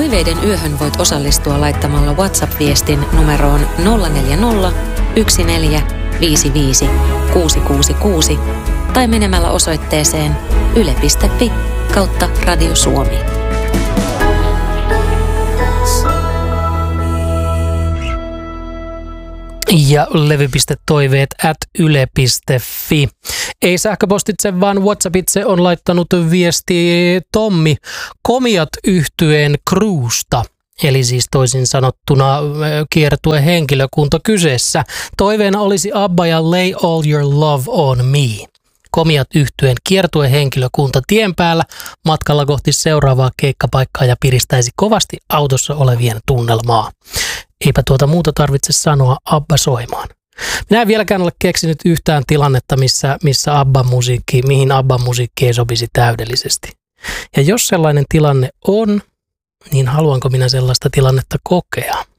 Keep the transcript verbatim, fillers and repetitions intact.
Toiveiden yöhön voit osallistua laittamalla WhatsApp-viestin numeroon nolla neljä nolla, yksi neljä, viisi viisi, kuusi kuusi kuusi tai menemällä osoitteeseen yle piste fi kautta Radio Suomi. Ja levy.toiveet at yle piste fi. Ei sähköpostitse, vaan WhatsAppitse on laittanut viesti Tommi Komiat -yhtyeen Crewsta. Eli siis toisin sanottuna kiertue henkilökunta kyseessä. Toiveena olisi ABBA ja Lay All Your Love On Me. Komiat -yhtyeen kiertue henkilökunta tien päällä matkalla kohti seuraavaa keikkapaikkaa ja piristäisi kovasti autossa olevien tunnelmaa. Eipä tuota muuta tarvitse sanoa ABBA soimaan. Minä en vieläkään ole keksinyt yhtään tilannetta, missä, missä ABBA-musiikki, mihin ABBA-musiikki ei sopisi täydellisesti. Ja jos sellainen tilanne on, niin haluanko minä sellaista tilannetta kokea?